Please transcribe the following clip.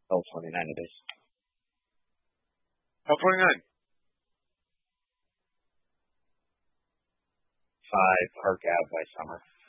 L29 it is. L29. 5 Park Ave by Summer.